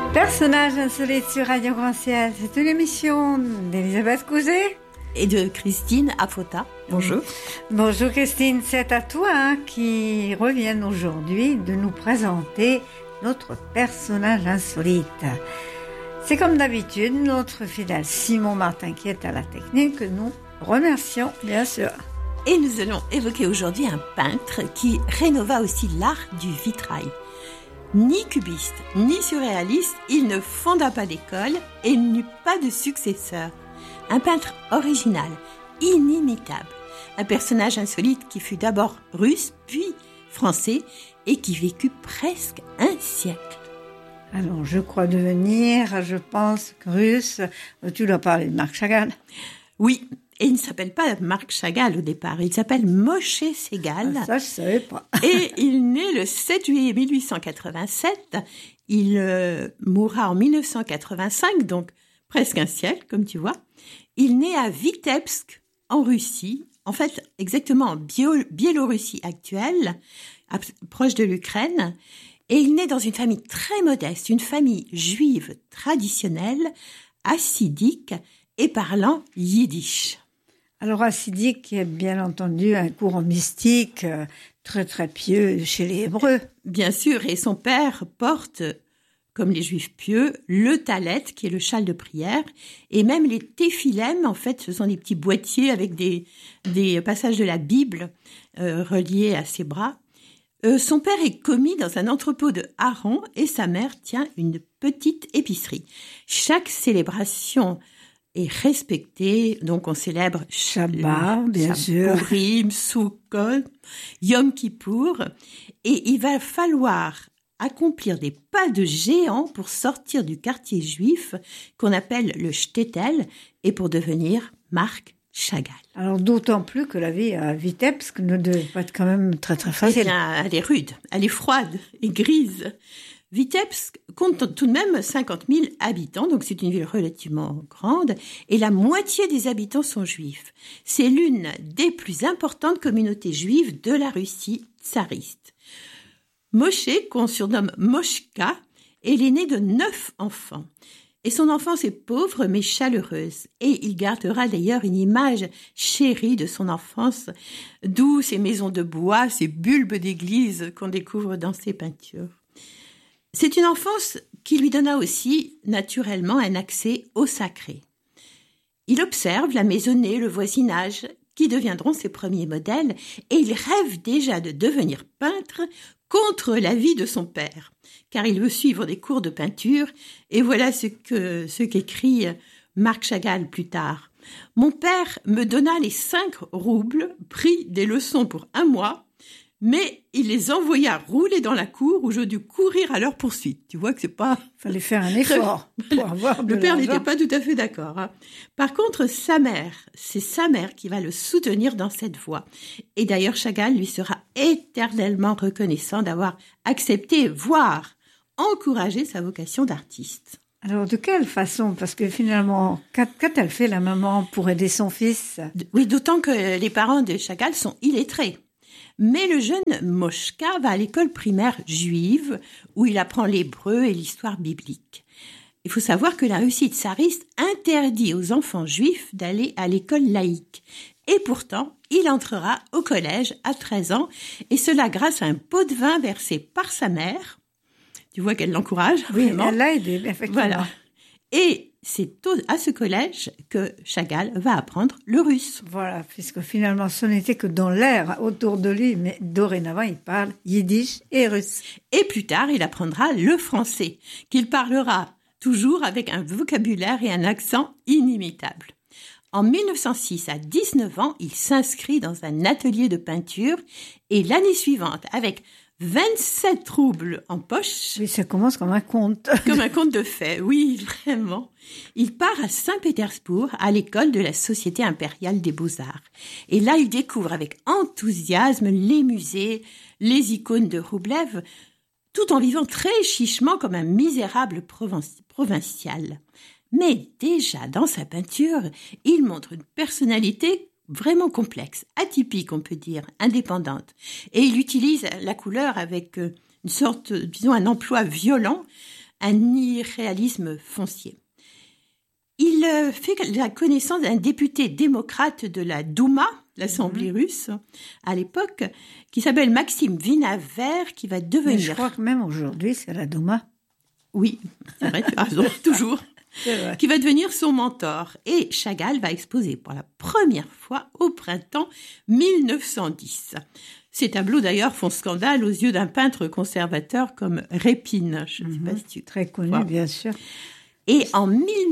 Personnages insolites sur Radio Grand Ciel, c'est une émission d'Elisabeth Couzet et de Christine Afota. Bonjour. Bonjour Christine, c'est à toi qui reviennent aujourd'hui de nous présenter notre personnage insolite. C'est comme d'habitude notre fidèle Simon Martin qui est à la technique que nous remercions bien sûr. Et nous allons évoquer aujourd'hui un peintre qui rénova aussi l'art du vitrail. Ni cubiste, ni surréaliste, il ne fonda pas d'école et n'eut pas de successeur. Un peintre original, inimitable. Un personnage insolite qui fut d'abord russe, puis français, et qui vécut presque un siècle. Alors, je crois devenir, je pense, russe. Tu dois parler de Marc Chagall. Oui, et il ne s'appelle pas Marc Chagall au départ, il s'appelle Moshe Segal. Ah, ça, je savais pas. Et il naît le 7 juillet 1887. Il mourra en 1985, donc presque un siècle, comme tu vois. Il naît à Vitebsk, en Russie, en fait exactement en Biélorussie actuelle, proche de l'Ukraine. Et il naît dans une famille très modeste, une famille juive traditionnelle, hassidique et parlant yiddish. Alors hassidique qui est bien entendu un courant mystique très très pieux chez les Hébreux. Bien sûr, et son père porte, comme les Juifs pieux, le talet, qui est le châle de prière, et même les téphilem, en fait, ce sont des petits boîtiers avec des passages de la Bible reliés à ses bras. Son père est commis dans un entrepôt de harengs et sa mère tient une petite épicerie. Chaque célébration est respectée, donc on célèbre Shabbat, bien sûr, Purim, Sukkot, Yom Kippour, et il va falloir accomplir des pas de géant pour sortir du quartier juif qu'on appelle le shtetl et pour devenir Marc Chagall. Alors d'autant plus que la vie à Vitebsk ne devait pas être quand même très très facile. Eh bien, elle est rude, elle est froide et grise. Vitebsk compte tout de même 50 000 habitants, donc c'est une ville relativement grande, et la moitié des habitants sont juifs. C'est l'une des plus importantes communautés juives de la Russie tsariste. Moshe, qu'on surnomme Moshka, est l'aîné de 9 enfants. Et son enfance est pauvre mais chaleureuse. Et il gardera d'ailleurs une image chérie de son enfance, d'où ces maisons de bois, ces bulbes d'église qu'on découvre dans ses peintures. C'est une enfance qui lui donna aussi naturellement un accès au sacré. Il observe la maisonnée, le voisinage, qui deviendront ses premiers modèles, et il rêve déjà de devenir peintre contre l'avis de son père, car il veut suivre des cours de peinture, et voilà ce qu'écrit Marc Chagall plus tard. « Mon père me donna les 5 roubles, prit des leçons pour 1 mois, mais il les envoya rouler dans la cour où je dus courir à leur poursuite. » Tu vois que c'est pas... Fallait faire un effort pour avoir de Le père l'argent. n'était pas tout à fait d'accord. Hein. Par contre, c'est sa mère qui va le soutenir dans cette voie. Et d'ailleurs, Chagall lui sera éternellement reconnaissant d'avoir accepté, voire encouragé sa vocation d'artiste. Alors de quelle façon? Parce que finalement, qu'a-t-elle fait la maman pour aider son fils? Oui, d'autant que les parents de Chagall sont illettrés. Mais le jeune Moshka va à l'école primaire juive où il apprend l'hébreu et l'histoire biblique. Il faut savoir que la Russie tsariste interdit aux enfants juifs d'aller à l'école laïque. Et pourtant, il entrera au collège à 13 ans, et cela grâce à un pot de vin versé par sa mère. Tu vois qu'elle l'encourage, Oui, vraiment. elle l'a aidé, effectivement. Voilà. Et c'est à ce collège que Chagall va apprendre le russe. Voilà, puisque finalement, ce n'était que dans l'air autour de lui, mais dorénavant, il parle yiddish et russe. Et plus tard, il apprendra le français, qu'il parlera toujours avec un vocabulaire et un accent inimitables. En 1906, à 19 ans, il s'inscrit dans un atelier de peinture et l'année suivante, avec 27 roubles en poche. Oui, ça commence comme un conte. Comme un conte de fées, oui, vraiment. Il part à Saint-Pétersbourg, à l'école de la Société impériale des beaux-arts. Et là, il découvre avec enthousiasme les musées, les icônes de Roublev, tout en vivant très chichement comme un misérable provincial. Mais déjà, dans sa peinture, il montre une personnalité vraiment complexe, atypique, on peut dire, indépendante. Et il utilise la couleur avec une sorte, disons, un emploi violent, un irréalisme foncier. Il fait la connaissance d'un député démocrate de la Douma, l'Assemblée russe, à l'époque, qui s'appelle Maxime Vinaver, qui va devenir... Mais je crois que même aujourd'hui, c'est la Douma. Oui, c'est vrai, tu as raison, toujours. Qui va devenir son mentor. Et Chagall va exposer pour la première fois au printemps 1910. Ces tableaux, d'ailleurs, font scandale aux yeux d'un peintre conservateur comme Répine. Je ne sais pas si tu... Très connu, bien sûr. Et en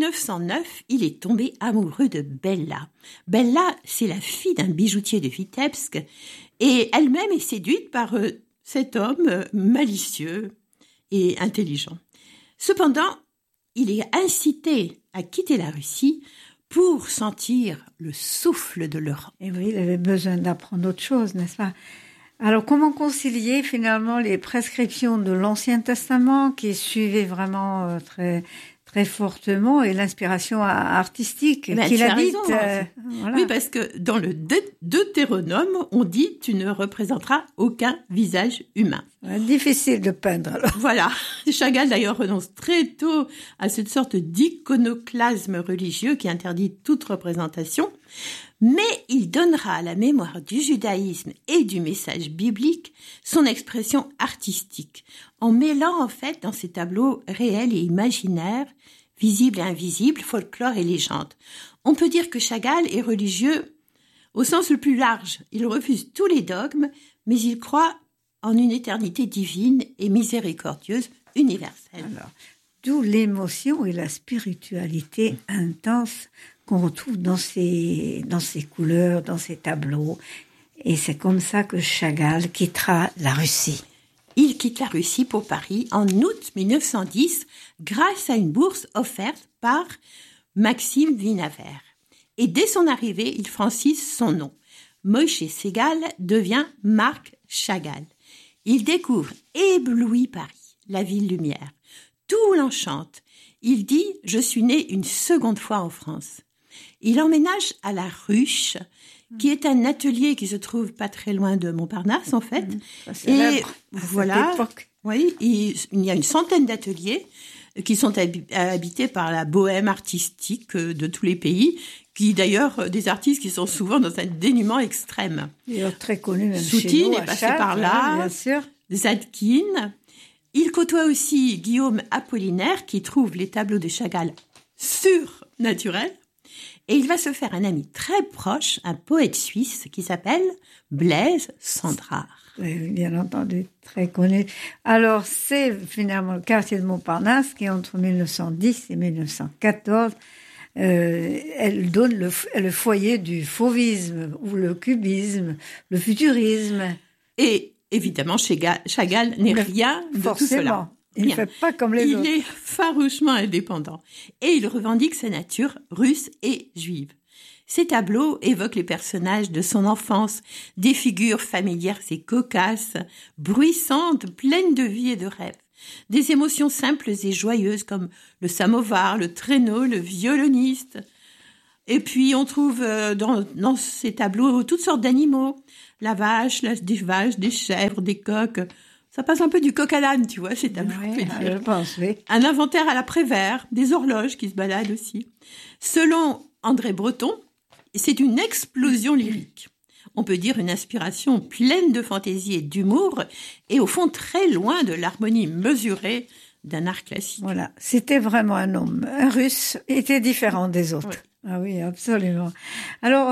1909, il est tombé amoureux de Bella. Bella, c'est la fille d'un bijoutier de Vitebsk et elle-même est séduite par cet homme malicieux et intelligent. Cependant, il est incité à quitter la Russie pour sentir le souffle de l'Europe. Et oui, il avait besoin d'apprendre autre chose, n'est-ce pas ? Alors, comment concilier finalement les prescriptions de l'Ancien Testament qui suivaient vraiment très fortement et l'inspiration artistique qu'il habite. Voilà. Oui, parce que dans le Deutéronome, on dit « tu ne représenteras aucun visage humain ». Difficile de peindre, alors. Voilà. Chagall, d'ailleurs, renonce très tôt à cette sorte d'iconoclasme religieux qui interdit toute représentation. Mais il donnera à la mémoire du judaïsme et du message biblique son expression artistique, en mêlant en fait dans ses tableaux réels et imaginaires, visibles et invisibles, folklore et légende. On peut dire que Chagall est religieux au sens le plus large. Il refuse tous les dogmes, mais il croit en une éternité divine et miséricordieuse universelle. Alors, d'où l'émotion et la spiritualité intense qu'on retrouve dans ces couleurs, dans ces tableaux. Et c'est comme ça que Chagall quittera la Russie. Il quitte la Russie pour Paris en août 1910 grâce à une bourse offerte par Maxime Vinaver. Et dès son arrivée, il francise son nom. Moïse Segal devient Marc Chagall. Il découvre ébloui Paris, la ville lumière. Tout l'enchante. Il dit « Je suis né une seconde fois en France ». Il emménage à la Ruche, qui est un atelier qui se trouve pas très loin de Montparnasse, en fait. Et voilà, oui, il y a une centaine d'ateliers qui sont habités par la bohème artistique de tous les pays, qui d'ailleurs, des artistes qui sont souvent dans un dénuement extrême. Il est très connu même Soutine chez nous, est passé par là, bien sûr. Zadkine. Il côtoie aussi Guillaume Apollinaire, qui trouve les tableaux de Chagall surnaturels. Et il va se faire un ami très proche, un poète suisse qui s'appelle Blaise Cendrars. Oui, bien entendu, très connu. Alors, c'est finalement le quartier de Montparnasse qui, entre 1910 et 1914, elle donne le foyer du fauvisme ou le cubisme, le futurisme. Et évidemment, Chagall n'est rien de tout cela. Il ne fait pas comme les autres. Il est farouchement indépendant et il revendique sa nature russe et juive. Ses tableaux évoquent les personnages de son enfance, des figures familières et cocasses, bruissantes, pleines de vie et de rêves. Des émotions simples et joyeuses comme le samovar, le traîneau, le violoniste. Et puis on trouve dans ces tableaux toutes sortes d'animaux. La vache, des vaches, des chèvres, des coqs. Ça passe un peu du coq à l'âne, tu vois, ces tableaux. Oui, je pense, oui. Un inventaire à la Prévert, des horloges qui se baladent aussi. Selon André Breton, c'est une explosion lyrique. On peut dire une inspiration pleine de fantaisie et d'humour, et au fond très loin de l'harmonie mesurée d'un art classique. Voilà, c'était vraiment un homme. Un Russe était différent des autres. Oui. Ah oui, absolument. Alors,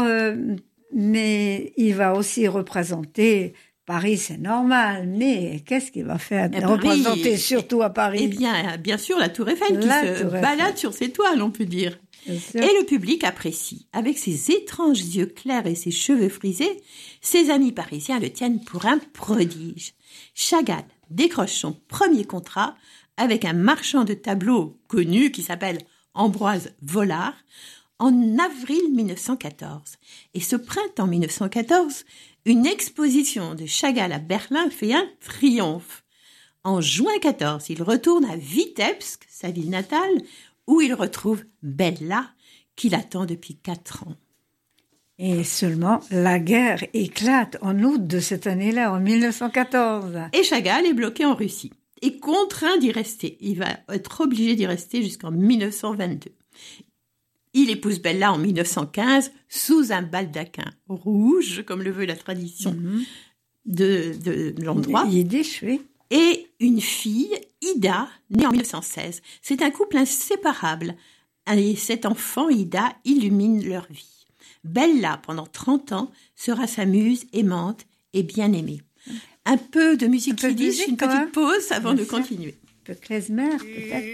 mais il va aussi représenter Paris, c'est normal, mais qu'est-ce qu'il va faire représenter surtout à Paris? Eh bien sûr, la Tour Eiffel qui se balade sur ses toiles, on peut dire. Et le public apprécie. Avec ses étranges yeux clairs et ses cheveux frisés, ses amis parisiens le tiennent pour un prodige. Chagall décroche son premier contrat avec un marchand de tableaux connu qui s'appelle Ambroise Vollard en avril 1914. Et ce printemps 1914, une exposition de Chagall à Berlin fait un triomphe. En juin 14, il retourne à Vitebsk, sa ville natale, où il retrouve Bella, qui l'attend depuis 4 ans. Et seulement, la guerre éclate en août de cette année-là, en 1914. Et Chagall est bloqué en Russie. est contraint d'y rester. Il va être obligé d'y rester jusqu'en 1922. Il épouse Bella en 1915 sous un baldaquin rouge, comme le veut la tradition de l'endroit. Yiddish, oui. Et une fille, Ida, née en 1916. C'est un couple inséparable. Et cet enfant, Ida, illumine leur vie. Bella, pendant 30 ans, sera sa muse aimante et bien-aimée. Un peu de musique yiddish, une petite pause avant de continuer. Un peu klezmer, peut-être.